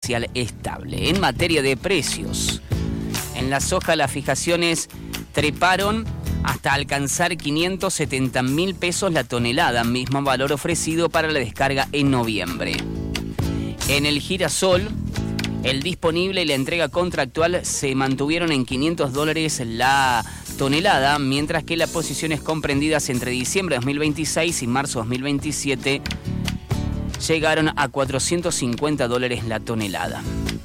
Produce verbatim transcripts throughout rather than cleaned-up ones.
comercial estable. En materia de precios, en la soja las fijaciones treparon hasta alcanzar quinientos setenta mil pesos la tonelada, mismo valor ofrecido para la descarga en noviembre. En el girasol, el disponible y la entrega contractual se mantuvieron en quinientos dólares la tonelada, mientras que las posiciones comprendidas entre diciembre de dos mil veintiséis y marzo de dos mil veintisiete llegaron a cuatrocientos cincuenta dólares la tonelada.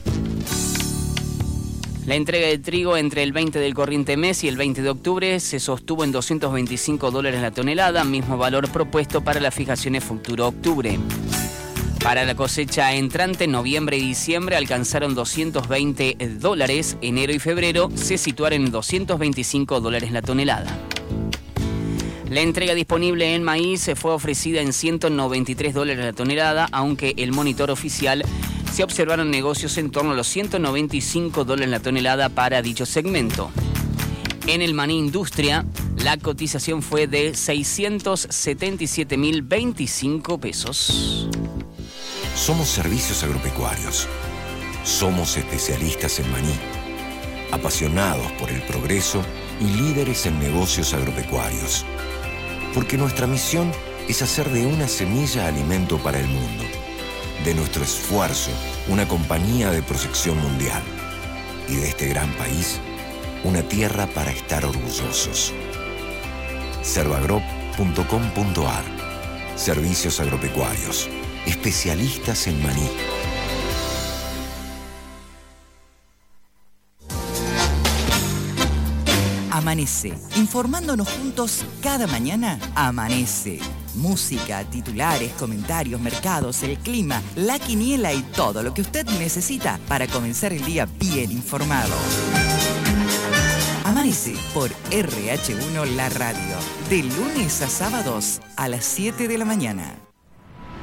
La entrega de trigo entre el veinte del corriente mes y el veinte de octubre se sostuvo en doscientos veinticinco dólares la tonelada, mismo valor propuesto para las fijaciones futuro-octubre. Para la cosecha entrante, noviembre y diciembre alcanzaron doscientos veinte dólares, enero y febrero se situaron en doscientos veinticinco dólares la tonelada. La entrega disponible en maíz fue ofrecida en ciento noventa y tres dólares la tonelada, aunque el monitor oficial se observaron negocios en torno a los ciento noventa y cinco dólares la tonelada para dicho segmento. En el maní industria, la cotización fue de seiscientos setenta y siete mil veinticinco pesos. Somos Servicios Agropecuarios. Somos especialistas en maní, apasionados por el progreso y líderes en negocios agropecuarios. Porque nuestra misión es hacer de una semilla alimento para el mundo. De nuestro esfuerzo, una compañía de proyección mundial. Y de este gran país, una tierra para estar orgullosos. Servagrop punto com punto ar. Servicios Agropecuarios. Especialistas en maní. Amanece, informándonos juntos cada mañana. Amanece. Música, titulares, comentarios, mercados, el clima, la quiniela y todo lo que usted necesita para comenzar el día bien informado. Amanece por R H uno La Radio, de lunes a sábados a las siete de la mañana.